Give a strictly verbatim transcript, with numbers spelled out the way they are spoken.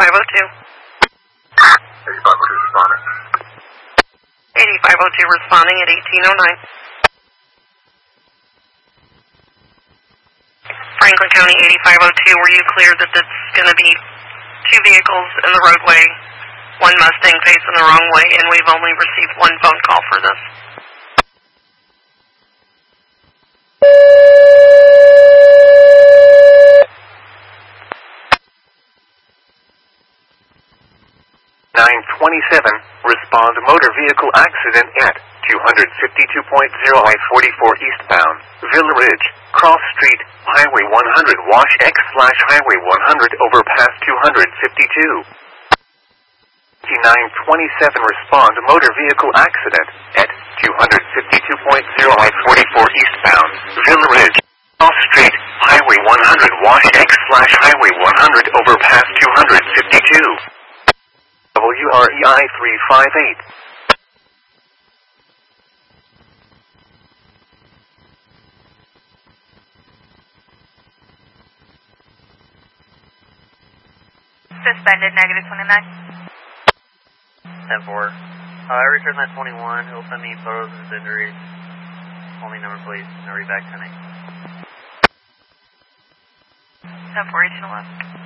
eighty-five oh two. eighty-five oh two responding. eighty-five oh two responding at eighteen oh nine. Franklin County eighty-five oh two, were you clear that it's going to be two vehicles in the roadway, one Mustang facing the wrong way, and we've only received one phone call for this? nine twenty-seven, respond motor vehicle accident at two fifty-two point zero I forty-four eastbound, Villa Ridge, Cross Street, Highway one hundred Wash X slash Highway one hundred overpass two fifty-two. nine twenty-seven, respond motor vehicle accident at two fifty-two point zero I forty-four eastbound, Villa Ridge, Cross Street, Highway one hundred Wash X slash Highway one hundred overpass two fifty-two. W R E I three five eight. Suspended, negative twenty-nine. ten four. Uh, I returned that twenty-one. He'll send me photos of his injuries. Only number, please. I'll read back ten eight. ten four, eighteen eleven.